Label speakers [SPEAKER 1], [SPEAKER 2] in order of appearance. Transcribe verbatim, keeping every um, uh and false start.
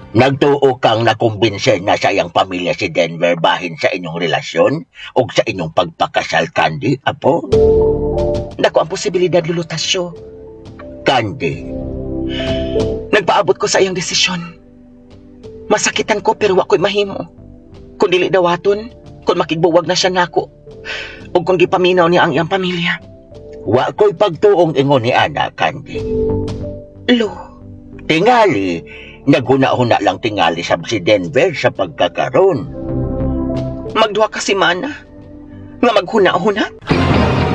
[SPEAKER 1] Nagtuo kang nakumbinse na sa iyang pamilya si Denver bahin sa inyong relasyon o sa inyong pagpakasal, Candy, apo?
[SPEAKER 2] Dako ang posibilidad, Lulutasyo.
[SPEAKER 1] Candy,
[SPEAKER 2] Nagpaabot ko sa iyang desisyon. Masakitan ko pero wa ko'y mahimo. Kung dili dawaton, kung makigbuwag na siya nako, o kung gipaminaw niya ang iyang pamilya.
[SPEAKER 1] wa ko'y pagtuong ingon ni Ana, Candy.
[SPEAKER 2] Lo,
[SPEAKER 1] Tingali, naghuna-huna lang tingali sa si Denver sa pagkakaroon.
[SPEAKER 2] magduha ka si Mana nga maghuna-huna.